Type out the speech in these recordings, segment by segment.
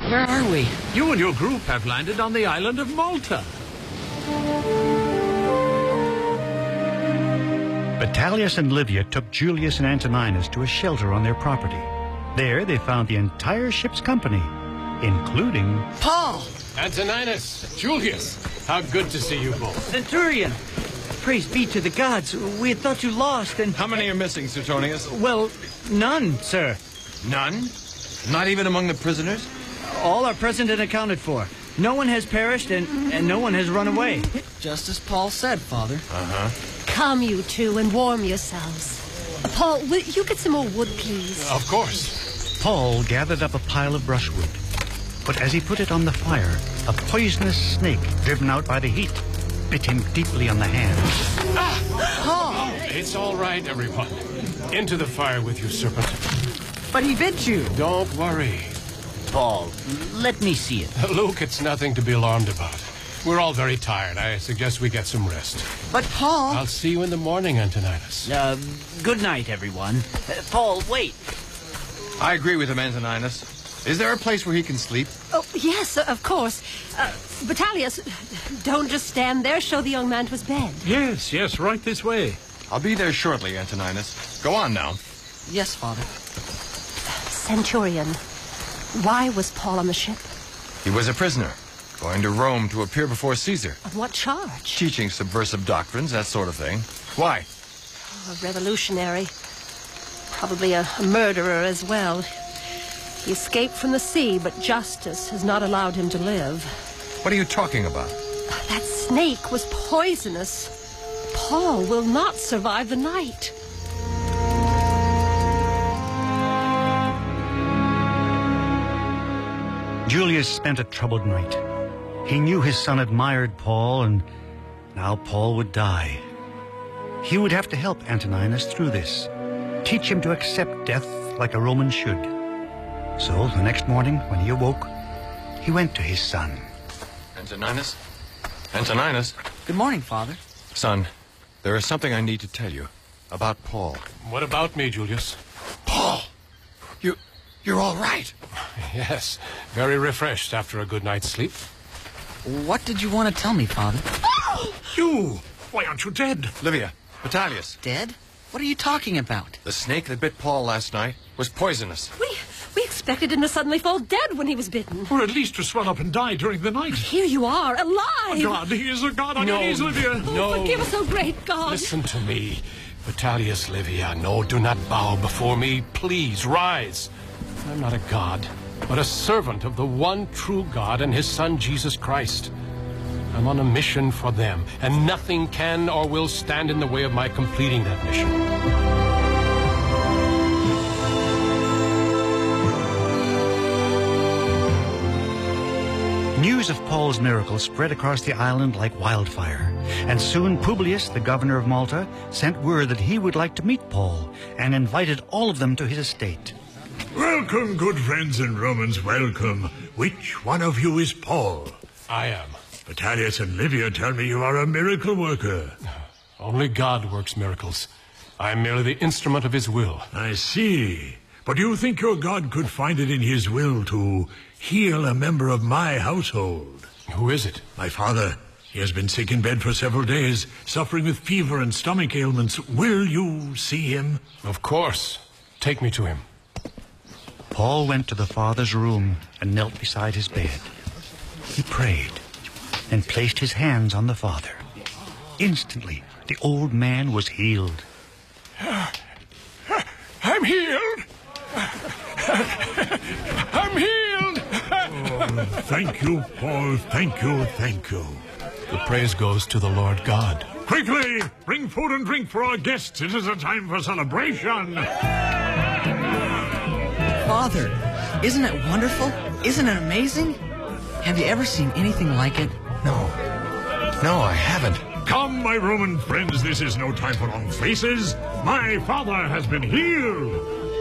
Where are we? You and your group have landed on the island of Malta. Vitellius and Livia took Julius and Antoninus to a shelter on their property. There they found the entire ship's company, including Paul! Antoninus, Julius, how good to see you both. Centurion! Praise be to the gods. We had thought you lost and... How many are missing, Suetonius? Well, none, sir. None? Not even among the prisoners? All are present and accounted for. No one has perished and no one has run away. Just as Paul said, Father. Uh-huh. Come, you two, and warm yourselves. Paul, will you get some more wood, please? Of course. Paul gathered up a pile of brushwood. But as he put it on the fire, a poisonous snake, driven out by the heat, bit him deeply on the hand. Oh, it's all right, everyone. Into the fire with you, serpent. But he bit you. Don't worry. Paul, let me see it. Luke, it's nothing to be alarmed about. We're all very tired. I suggest we get some rest. But Paul... I'll see you in the morning, Antoninus. Good night, everyone. Paul, wait. I agree with him, Antoninus. Is there a place where he can sleep? Oh, yes, of course. Vitellius, don't just stand there. Show the young man to his bed. Yes, right this way. I'll be there shortly, Antoninus. Go on now. Yes, Father. Centurion, why was Paul on the ship? He was a prisoner, going to Rome to appear before Caesar. On what charge? Teaching subversive doctrines, that sort of thing. Why? A revolutionary. Probably a murderer as well. He escaped from the sea, but justice has not allowed him to live. What are you talking about? That snake was poisonous. Paul will not survive the night. Julius spent a troubled night. He knew his son admired Paul, and now Paul would die. He would have to help Antoninus through this, teach him to accept death like a Roman should. So the next morning, when he awoke, he went to his son. Antoninus? Antoninus? Good morning, Father. Son, there is something I need to tell you about Paul. What about me, Julius? Paul! You're all right. Yes, very refreshed after a good night's sleep. What did you want to tell me, Father? You! Why aren't you dead? Livia, Vitellius. Dead? What are you talking about? The snake that bit Paul last night was poisonous. We expected him to suddenly fall dead when he was bitten. Or at least to swell up and die during the night. Here you are, alive! God, he is a god on your knees, Livia. No. Forgive us, O great God. Listen to me. Vitellius, Livia, no, do not bow before me. Please, rise. I'm not a god, but a servant of the one true God and his Son, Jesus Christ. I'm on a mission for them, and nothing can or will stand in the way of my completing that mission. News of Paul's miracle spread across the island like wildfire, and soon Publius, the governor of Malta, sent word that he would like to meet Paul and invited all of them to his estate. Welcome, good friends and Romans, welcome. Which one of you is Paul? I am. Vitellius and Livia tell me you are a miracle worker. Only God works miracles. I am merely the instrument of his will. I see. But do you think your God could find it in his will to heal a member of my household? Who is it? My father. He has been sick in bed for several days, suffering with fever and stomach ailments. Will you see him? Of course. Take me to him. Paul went to the father's room and knelt beside his bed. He prayed and placed his hands on the father. Instantly, the old man was healed. I'm healed! I'm healed! Thank you, Paul. Thank you, thank you. The praise goes to the Lord God. Quickly, bring food and drink for our guests. It is a time for celebration. Father, isn't it wonderful? Isn't it amazing? Have you ever seen anything like it? No, I haven't. Come, my Roman friends, this is no time for long faces. My father has been healed.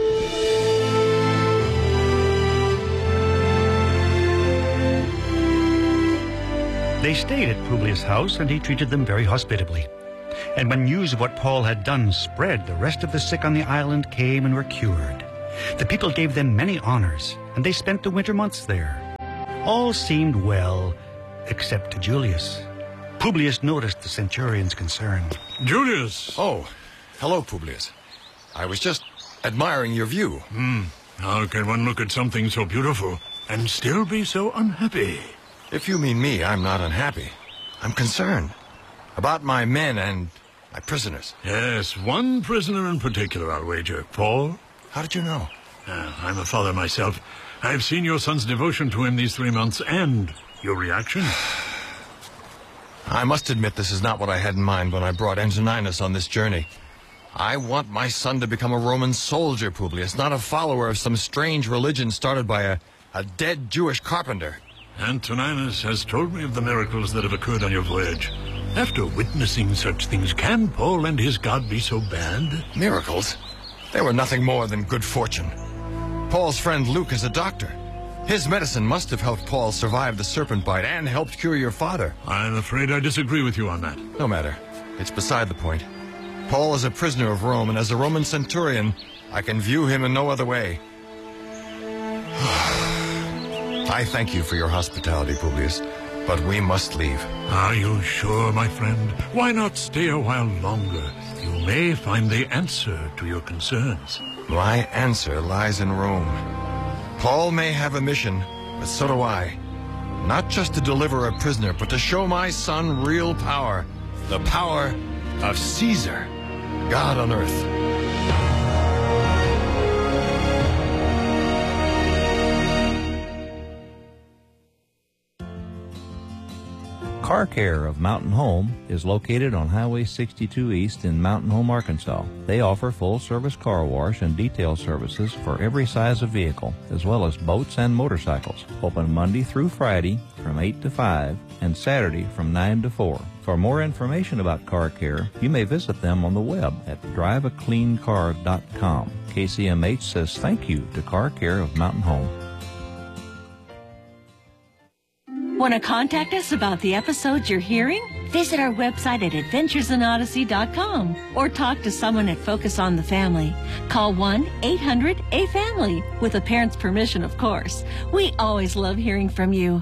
They stayed at Publius' house, and he treated them very hospitably. And when news of what Paul had done spread, the rest of the sick on the island came and were cured. The people gave them many honors, and they spent the winter months there. All seemed well, except to Julius. Publius noticed the centurion's concern. Julius! Oh, hello, Publius. I was just admiring your view. How can one look at something so beautiful and still be so unhappy? If you mean me, I'm not unhappy. I'm concerned about my men and my prisoners. Yes, one prisoner in particular, I'll wager. Paul? How did you know? I'm a father myself. I've seen your son's devotion to him these 3 months, and your reaction. I must admit this is not what I had in mind when I brought Antoninus on this journey. I want my son to become a Roman soldier, Publius, not a follower of some strange religion started by a dead Jewish carpenter. Antoninus has told me of the miracles that have occurred on your voyage. After witnessing such things, can Paul and his God be so bad? Miracles? They were nothing more than good fortune. Paul's friend Luke is a doctor. His medicine must have helped Paul survive the serpent bite and helped cure your father. I'm afraid I disagree with you on that. No matter. It's beside the point. Paul is a prisoner of Rome, and as a Roman centurion, I can view him in no other way. I thank you for your hospitality, Publius, but we must leave. Are you sure, my friend? Why not stay a while longer? You may find the answer to your concerns. My answer lies in Rome. Paul may have a mission, but so do I. Not just to deliver a prisoner, but to show my son real power. The power of Caesar, God on earth. Car Care of Mountain Home is located on Highway 62 East in Mountain Home, Arkansas. They offer full-service car wash and detail services for every size of vehicle, as well as boats and motorcycles. Open Monday through Friday from 8 to 5 and Saturday from 9 to 4. For more information about Car Care, you may visit them on the web at driveacleancar.com. KCMH says thank you to Car Care of Mountain Home. Want to contact us about the episodes you're hearing? Visit our website at adventuresinodyssey.com or talk to someone at Focus on the Family. Call 1-800-A-FAMILY, with a parent's permission, of course. We always love hearing from you.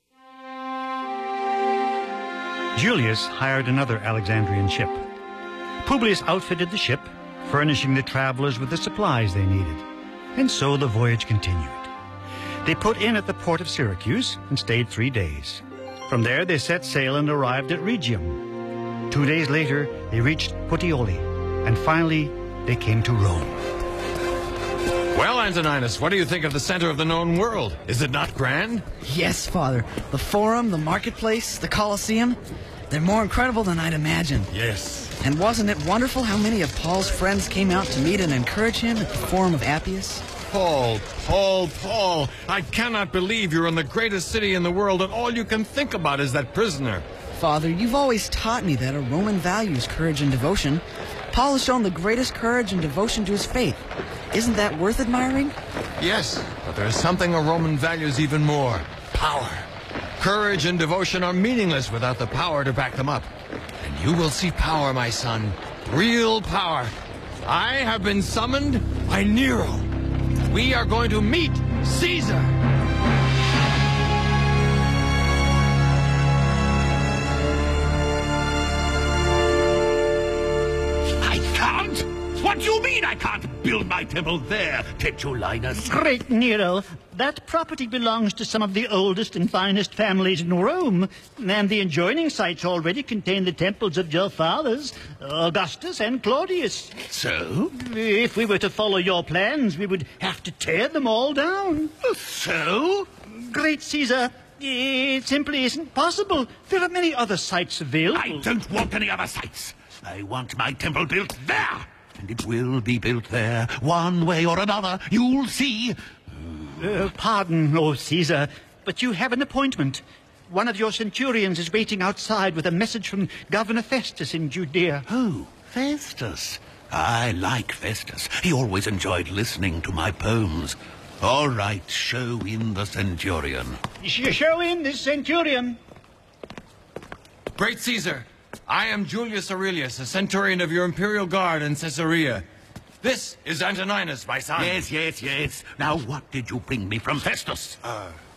Julius hired another Alexandrian ship. Publius outfitted the ship, furnishing the travelers with the supplies they needed. And so the voyage continued. They put in at the port of Syracuse and stayed 3 days. From there, they set sail and arrived at Rhegium. 2 days later, they reached Puteoli, and finally, they came to Rome. Well, Antoninus, what do you think of the center of the known world? Is it not grand? Yes, Father. The Forum, the Marketplace, the Colosseum, they're more incredible than I'd imagined. Yes. And wasn't it wonderful how many of Paul's friends came out to meet and encourage him at the Forum of Appius? Paul, I cannot believe you're in the greatest city in the world and all you can think about is that prisoner. Father, you've always taught me that a Roman values courage and devotion. Paul has shown the greatest courage and devotion to his faith. Isn't that worth admiring? Yes, but there's something a Roman values even more. Power. Courage and devotion are meaningless without the power to back them up. And you will see power, my son. Real power. I have been summoned by Nero. We are going to meet Caesar. I can't? What do you mean I can't build my temple there, Titulinus? Great Nero, that property belongs to some of the oldest and finest families in Rome, and the adjoining sites already contain the temples of your fathers, Augustus and Claudius. So? If we were to follow your plans, we would have to tear them all down. So? Great Caesar, it simply isn't possible. There are many other sites available. I don't want any other sites. I want my temple built there. And it will be built there, one way or another. You'll see. Pardon, O Caesar, but you have an appointment. One of your centurions is waiting outside with a message from Governor Festus in Judea. Oh, Festus. I like Festus. He always enjoyed listening to my poems. All right, show in the centurion. Show in this centurion. Great Caesar, I am Julius Aurelius, a centurion of your imperial guard in Caesarea. This is Antoninus, my son. Yes. Now, what did you bring me from Festus?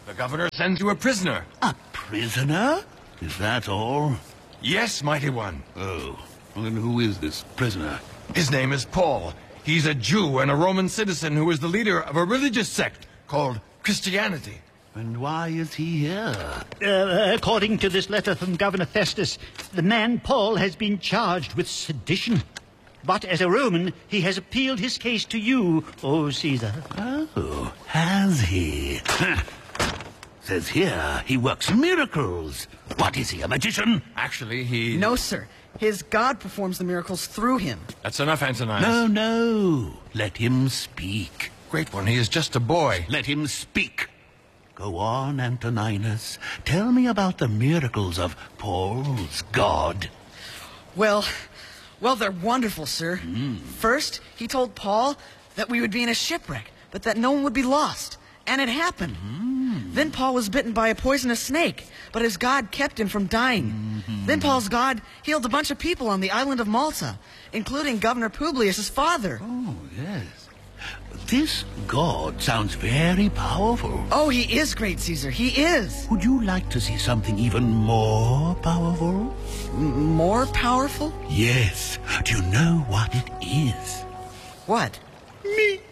The governor sends you a prisoner. A prisoner? Is that all? Yes, mighty one. Oh, well, then who is this prisoner? His name is Paul. He's a Jew and a Roman citizen who is the leader of a religious sect called Christianity. And why is he here? According to this letter from Governor Festus, the man Paul has been charged with sedition. But as a Roman, he has appealed his case to you, O Caesar. Oh, has he? Says here he works miracles. What is he, a magician? Actually, he... No, sir. His God performs the miracles through him. That's enough, Antoninus. No. Let him speak. Great one, he is just a boy. Let him speak. Go on, Antoninus. Tell me about the miracles of Paul's God. Well, they're wonderful, sir. First, he told Paul that we would be in a shipwreck, but that no one would be lost. And it happened. Then Paul was bitten by a poisonous snake, but his God kept him from dying. Then Paul's God healed a bunch of people on the island of Malta, including Governor Publius' father. Oh, yes. This God sounds very powerful. Oh, he is great, Caesar. He is. Would you like to see something even more powerful? More powerful? Yes. Do you know what it is? What? Me.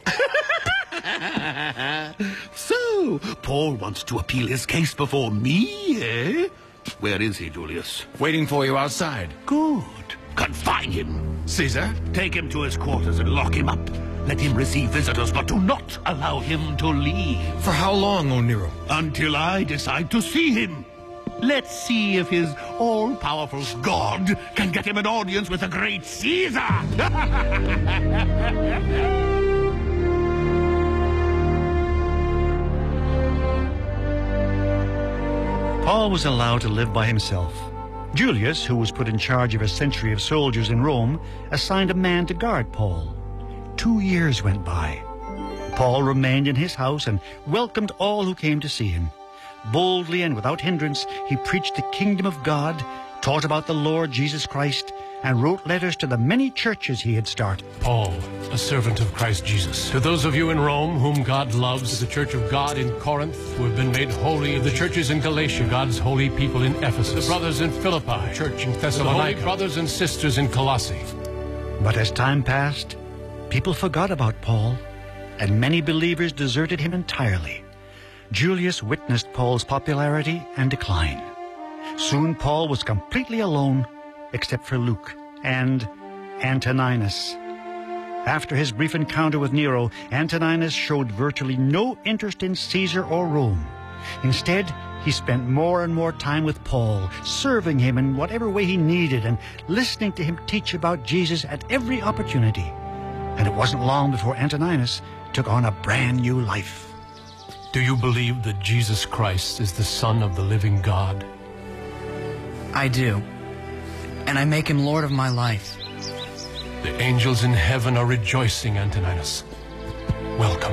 So, Paul wants to appeal his case before me, eh? Where is he, Julius? Waiting for you outside. Good. Confine him. Caesar? Take him to his quarters and lock him up. Let him receive visitors, but do not allow him to leave. For how long, O Nero? Until I decide to see him. Let's see if his all-powerful God can get him an audience with the great Caesar. Paul was allowed to live by himself. Julius, who was put in charge of a century of soldiers in Rome, assigned a man to guard Paul. 2 years went by. Paul remained in his house and welcomed all who came to see him. Boldly and without hindrance, he preached the kingdom of God, taught about the Lord Jesus Christ, and wrote letters to the many churches he had started. Paul, a servant of Christ Jesus. To those of you in Rome whom God loves, the Church of God in Corinth, who have been made holy, the churches in Galatia, God's holy people in Ephesus, the brothers in Philippi, church in Thessalonica, the holy brothers and sisters in Colossae. But as time passed, people forgot about Paul, and many believers deserted him entirely. Julius witnessed Paul's popularity and decline. Soon Paul was completely alone, except for Luke and Antoninus. After his brief encounter with Nero, Antoninus showed virtually no interest in Caesar or Rome. Instead, he spent more and more time with Paul, serving him in whatever way he needed and listening to him teach about Jesus at every opportunity. And it wasn't long before Antoninus took on a brand new life. Do you believe that Jesus Christ is the Son of the living God? I do. And I make him Lord of my life. The angels in heaven are rejoicing, Antoninus. Welcome.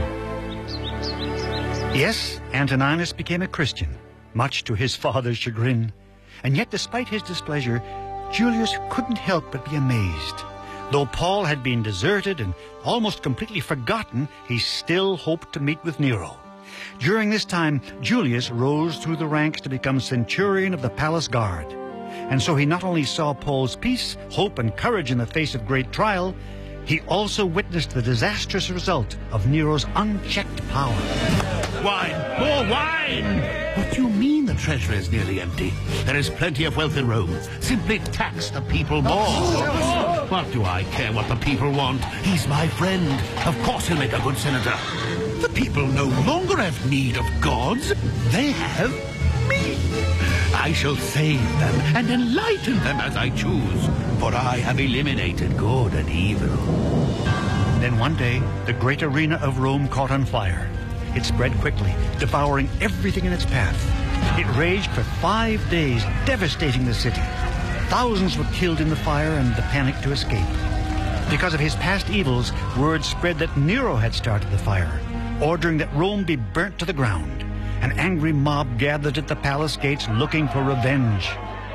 Yes, Antoninus became a Christian, much to his father's chagrin. And yet, despite his displeasure, Julius couldn't help but be amazed. Though Paul had been deserted and almost completely forgotten, he still hoped to meet with Nero. During this time, Julius rose through the ranks to become centurion of the palace guard. And so he not only saw Paul's peace, hope, and courage in the face of great trial, he also witnessed the disastrous result of Nero's unchecked power. Wine! More wine! What do you mean the treasury is nearly empty? There is plenty of wealth in Rome. Simply tax the people more. What do I care what the people want? He's my friend. Of course he'll make a good senator. The people no longer have need of gods. They have me. I shall save them and enlighten them as I choose, for I have eliminated good and evil. Then one day, the great arena of Rome caught on fire. It spread quickly, devouring everything in its path. It raged for 5 days, devastating the city. Thousands were killed in the fire and the panic to escape. Because of his past evils, word spread that Nero had started the fire, ordering that Rome be burnt to the ground. An angry mob gathered at the palace gates looking for revenge.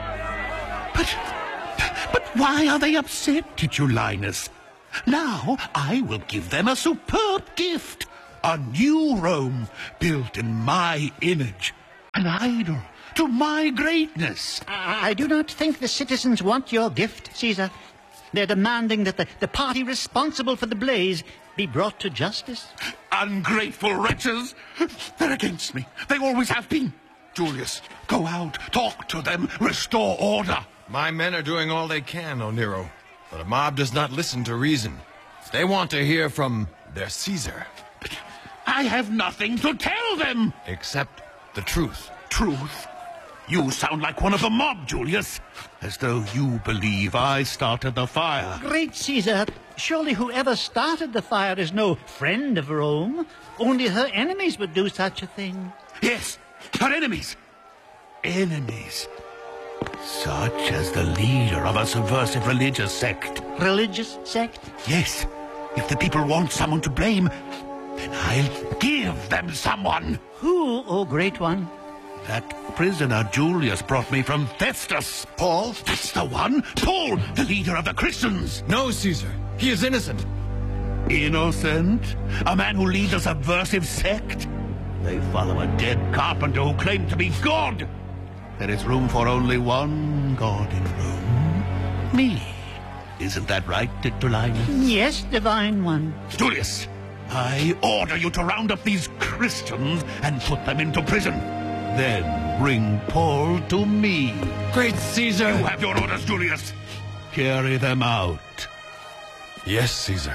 But why are they upset, Titulinus? Now I will give them a superb gift. A new Rome built in my image. An idol to my greatness. I do not think the citizens want your gift, Caesar. They're demanding that the party responsible for the blaze be brought to justice. Ungrateful wretches! They're against me. They always have been. Julius, go out, talk to them, restore order. My men are doing all they can, O Nero. But a mob does not listen to reason. They want to hear from their Caesar. I have nothing to tell them. Except the truth. Truth? You sound like one of the mob, Julius. As though you believe I started the fire. Great Caesar, surely whoever started the fire is no friend of Rome. Only her enemies would do such a thing. Yes, her enemies. Enemies. Such as the leader of a subversive religious sect. Religious sect? Yes. If the people want someone to blame, then I'll give them someone. Who, O great one? That prisoner Julius brought me from Festus. Paul? That's the one. Paul, the leader of the Christians. No, Caesar. He is innocent. Innocent? A man who leads a subversive sect? They follow a dead carpenter who claimed to be God. There is room for only one God in Rome. Me. Isn't that right, Titulinus? Yes, divine one. Julius, I order you to round up these Christians and put them into prison. Then bring Paul to me. Great Caesar! You have your orders, Julius. Carry them out. Yes, Caesar.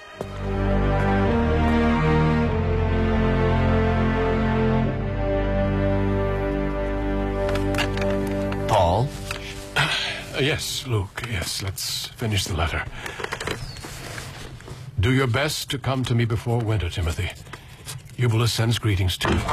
Paul? Yes, Luke, yes. Let's finish the letter. Do your best to come to me before winter, Timothy. Eubulus sends greetings to you.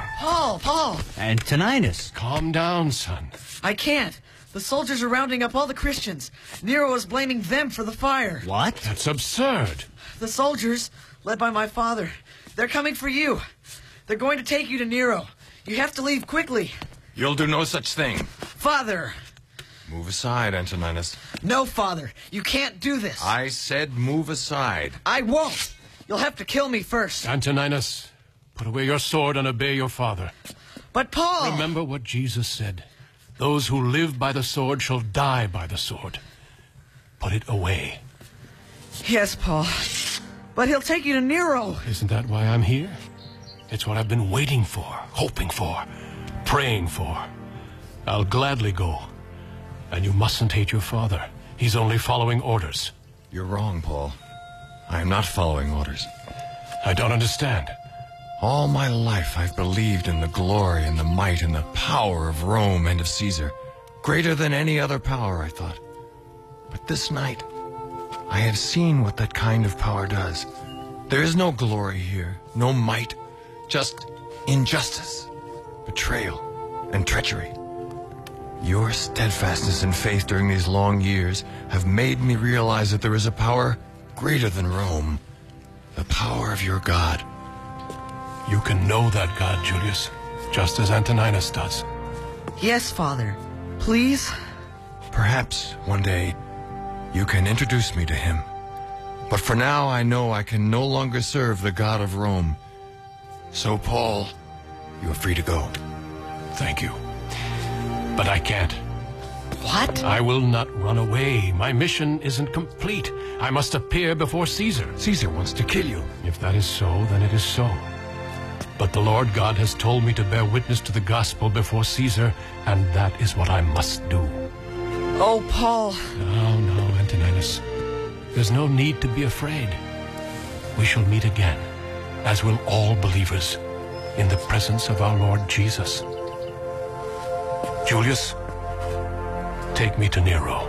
Paul! Antoninus. Calm down, son. I can't. The soldiers are rounding up all the Christians. Nero is blaming them for the fire. What? That's absurd. The soldiers, led by my father, they're coming for you. They're going to take you to Nero. You have to leave quickly. You'll do no such thing. Father! Move aside, Antoninus. No, Father. You can't do this. I said move aside. I won't. You'll have to kill me first. Antoninus, put away your sword and obey your father. But Paul... Remember what Jesus said. Those who live by the sword shall die by the sword. Put it away. Yes, Paul. But he'll take you to Nero. Isn't that why I'm here? It's what I've been waiting for, hoping for, praying for. I'll gladly go. And you mustn't hate your father. He's only following orders. You're wrong, Paul. I am not following orders. I don't understand. All my life I've believed in the glory and the might and the power of Rome and of Caesar. Greater than any other power, I thought. But this night, I have seen what that kind of power does. There is no glory here, no might, just injustice, betrayal, and treachery. Your steadfastness and faith during these long years have made me realize that there is a power greater than Rome, the power of your God. You can know that God, Julius, just as Antoninus does. Yes, Father. Please? Perhaps one day you can introduce me to him. But for now, I know I can no longer serve the God of Rome. So, Paul, you are free to go. Thank you. But I can't. What? I will not run away. My mission isn't complete. I must appear before Caesar. Caesar wants to kill you. If that is so, then it is so. But the Lord God has told me to bear witness to the gospel before Caesar, and that is what I must do. Oh, Paul. No, Antoninus. There's no need to be afraid. We shall meet again, as will all believers, in the presence of our Lord Jesus. Julius, take me to Nero.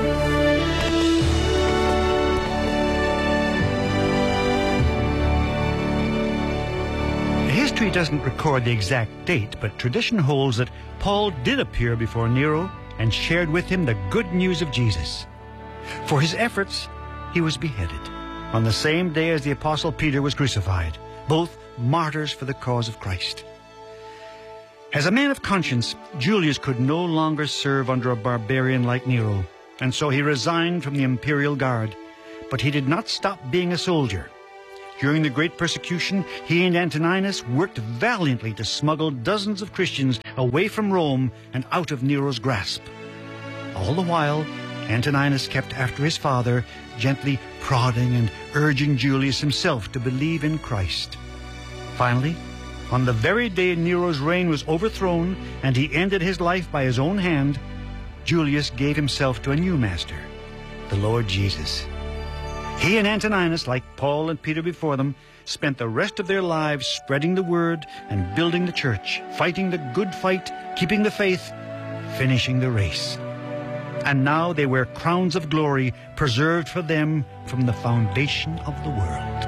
History doesn't record the exact date, but tradition holds that Paul did appear before Nero and shared with him the good news of Jesus. For his efforts, he was beheaded on the same day as the Apostle Peter was crucified, both martyrs for the cause of Christ. As a man of conscience, Julius could no longer serve under a barbarian like Nero, and so he resigned from the imperial guard. But he did not stop being a soldier. During the Great Persecution, he and Antoninus worked valiantly to smuggle dozens of Christians away from Rome and out of Nero's grasp. All the while, Antoninus kept after his father, gently prodding and urging Julius himself to believe in Christ. Finally, on the very day Nero's reign was overthrown and he ended his life by his own hand, Julius gave himself to a new master, the Lord Jesus. He and Antoninus, like Paul and Peter before them, spent the rest of their lives spreading the word and building the church, fighting the good fight, keeping the faith, finishing the race. And now they wear crowns of glory preserved for them from the foundation of the world.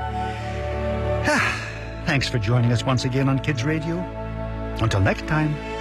Thanks for joining us once again on Kids Radio. Until next time.